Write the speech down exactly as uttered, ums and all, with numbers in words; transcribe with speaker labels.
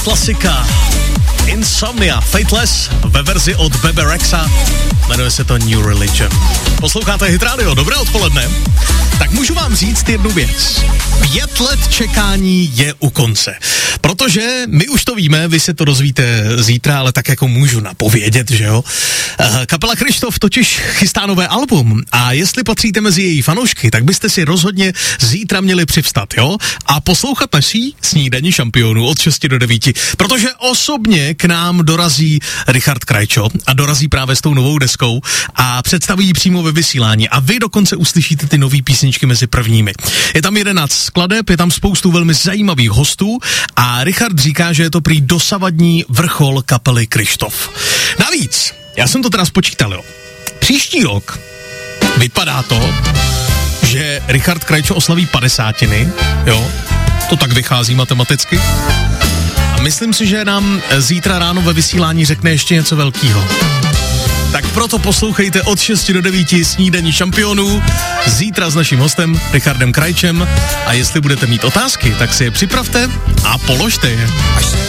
Speaker 1: klasika. Insomnia, Fateless ve verzi od Bebe Rexha, jmenuje se to New Religion. Posloucháte Hit Radio, dobré odpoledne. Tak můžu vám říct jednu věc. Pět let čekání je u konce. Protože my už to víme, vy se to dozvíte zítra, ale tak jako můžu napovědět, že jo. Kapela Kryštof totiž chystá nové album a jestli patříte mezi její fanoušky, tak byste si rozhodně zítra měli přivstat, jo? A poslouchat naší Snídani šampionů od šesti do devíti, protože osobně k nám dorazí Richard Krajčo a dorazí právě s tou novou deskou a představí ji přímo ve vysílání a vy dokonce uslyšíte ty nový písničky mezi prvními. Je tam jedenáct skladeb, je tam spoustu velmi zajímavých hostů a Richard říká, že je to prý dosavadní vrchol kapely Kryštof. Navíc, já jsem to teda spočítal, jo. Příští rok vypadá to, že Richard Krajčo oslaví padesátiny, jo. To tak vychází matematicky. A myslím si, že nám zítra ráno ve vysílání řekne ještě něco velkýho. Tak proto poslouchejte od šesti do devíti Snídani šampionů, zítra s naším hostem Richardem Krajčem a jestli budete mít otázky, tak si je připravte a položte je.